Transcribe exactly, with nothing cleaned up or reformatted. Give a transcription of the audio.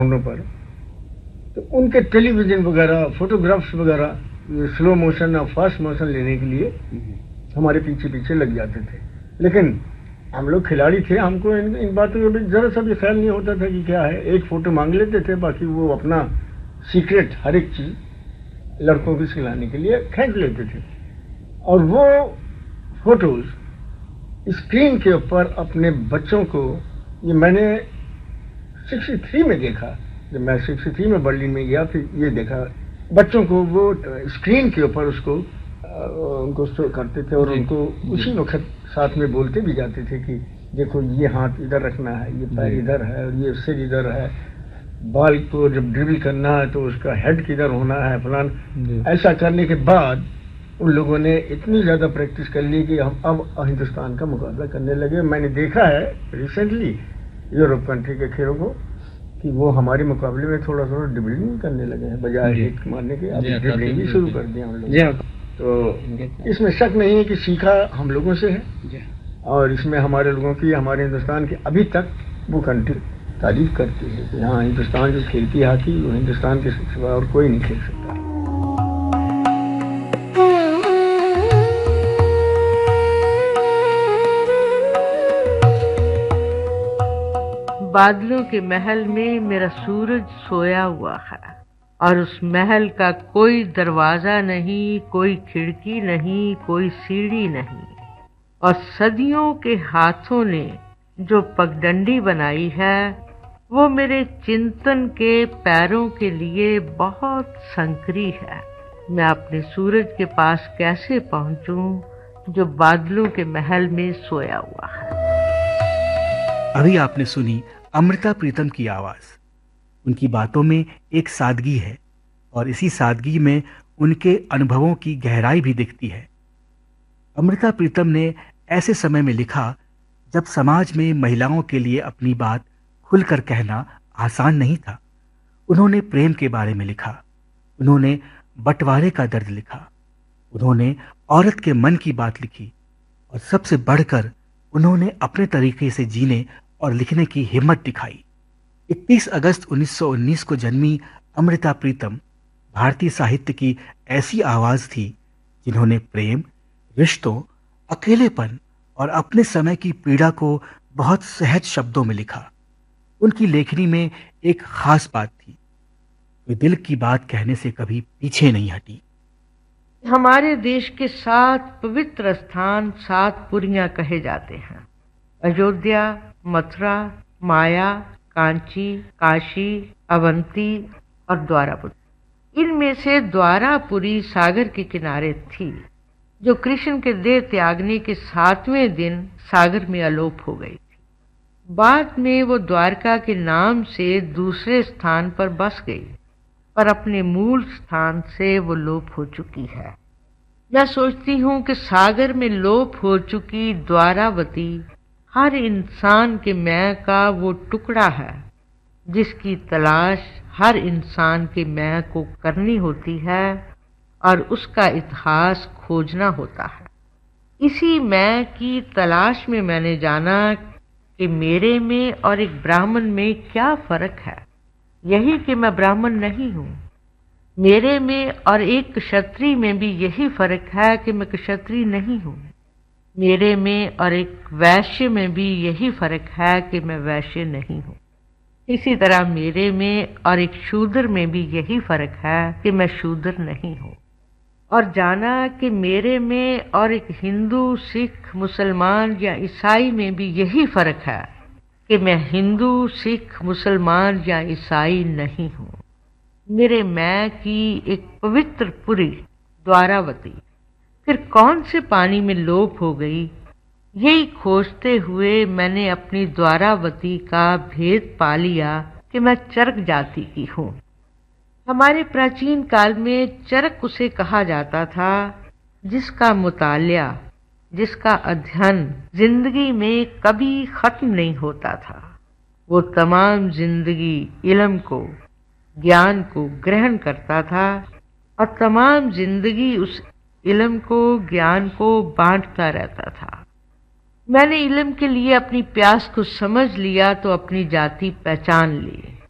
पर, तो उनके टेलीविजन वगैरह, फोटोग्राफ्स वगैरह, ये स्लो मोशन और फास्ट मोशन लेने के लिए हमारे पीछे पीछे लग जाते थे। लेकिन हम लोग खिलाड़ी थे, हमको इन, इन बातों का जरा सा भी ख्याल नहीं होता था कि क्या है। एक फोटो मांग लेते थे, बाकी वो अपना सीक्रेट हर एक चीज लड़कों को सिलाने के लिए खींच लेते थे। और वो फोटोज स्क्रीन के ऊपर अपने बच्चों को, ये मैंने तिरसठ में देखा, जब मैं तिरसठ में बर्लिन में गया, फिर ये देखा बच्चों को वो स्क्रीन के ऊपर उसको उनको शो करते थे, और उनको उसी वक्त साथ में बोलते भी जाते थे कि देखो ये हाथ इधर रखना है, ये पैर इधर है, और ये सिर इधर है, बॉल को जब ड्रिबल करना है तो उसका हेड किधर होना है, फलान। ऐसा करने के बाद उन लोगों ने इतनी ज़्यादा प्रैक्टिस कर ली कि हम अब हिंदुस्तान का मुकाबला करने लगे। मैंने देखा है रिसेंटली यूरोप कंट्री के खेलों को कि वो हमारे मुकाबले में थोड़ा थोड़ा ड्रिबलिंग करने लगे हैं, बजाय हिट मारने के अब ड्रिबलिंग भी शुरू कर दिया हम लोग। तो इसमें शक नहीं है कि सीखा हम लोगों से है, और इसमें हमारे लोगों की, हमारे हिंदुस्तान की अभी तक वो कंट्री तारीफ करती है कि हाँ, हिंदुस्तान जो खेलती है हाकी, वो हिंदुस्तान के सिवा और कोई नहीं खेल सकता। बादलों के महल में मेरा सूरज सोया हुआ है, और उस महल का कोई दरवाजा नहीं, कोई खिड़की नहीं, कोई सीढ़ी नहीं, और सदियों के हाथों ने जो पगडंडी बनाई है वो मेरे चिंतन के पैरों के लिए बहुत संकरी है। मैं अपने सूरज के पास कैसे पहुंचूं जो बादलों के महल में सोया हुआ है। अभी आपने सुनी अमृता प्रीतम की आवाज। उनकी बातों में एक सादगी है, और इसी सादगी में उनके अनुभवों की गहराई भी दिखती है। अमृता प्रीतम ने ऐसे समय में लिखा जब समाज में महिलाओं के लिए अपनी बात खुलकर कहना आसान नहीं था। उन्होंने प्रेम के बारे में लिखा, उन्होंने बंटवारे का दर्द लिखा, उन्होंने औरत के मन की बात लिखी, और सबसे बढ़कर उन्होंने अपने तरीके से जीने और लिखने की हिम्मत दिखाई। इकतीस अगस्त उन्नीस सौ उन्नीस को जन्मी अमृता प्रीतम भारतीय साहित्य की ऐसी आवाज थी जिन्होंने प्रेम, रिश्तों, अकेलेपन और अपने समय की पीड़ा को बहुत सहज शब्दों में लिखा। उनकी लेखनी में एक खास बात थी, वे दिल की बात कहने से कभी पीछे नहीं हटी। हमारे देश के सात पवित्र स्थान सात पुरियां कहे जाते हैं: अयोध्या, मथुरा, माया, कांची, काशी, अवंती और द्वारापुरी। इनमें से द्वारापुरी सागर के किनारे थी, जो कृष्ण के देह त्यागने के सातवें दिन सागर में अलोप हो गई थी। बाद में वो द्वारका के नाम से दूसरे स्थान पर बस गई, पर अपने मूल स्थान से वो लोप हो चुकी है। मैं सोचती हूँ कि सागर में लोप हो चुकी द्वारावती हर इंसान के मैं का वो टुकड़ा है जिसकी तलाश हर इंसान के मैं को करनी होती है और उसका इतिहास खोजना होता है। इसी मैं की तलाश में मैंने जाना कि मेरे में और एक ब्राह्मण में क्या फर्क है। यही कि मैं ब्राह्मण नहीं हूँ। मेरे में और एक क्षत्रिय में भी यही फर्क है कि मैं क्षत्रिय नहीं हूँ। मेरे में और एक वैश्य में भी यही फर्क है कि मैं वैश्य नहीं हूँ। इसी तरह मेरे में और एक शूद्र में भी यही फर्क है कि मैं शूद्र नहीं हूँ। और जाना कि मेरे में और एक हिंदू, सिख, मुसलमान या ईसाई में भी यही फर्क है कि मैं हिंदू, सिख, मुसलमान या ईसाई नहीं हूँ। मेरे मैं की एक पवित्र पुरी द्वारावती फिर कौन से पानी में लोप हो गई, यही खोजते हुए मैंने अपनी द्वारावती का भेद पा लिया कि मैं चरक जाति की हूँ। हमारे प्राचीन काल में चरक उसे कहा जाता था जिसका मुतालिया, जिसका अध्ययन जिंदगी में कभी खत्म नहीं होता था। वो तमाम जिंदगी इल्म को, ज्ञान को ग्रहण करता था और तमाम जिंदगी उस इल्म को, ज्ञान को बांटता रहता था। मैंने इल्म के लिए अपनी प्यास को समझ लिया तो अपनी जाति पहचान ली।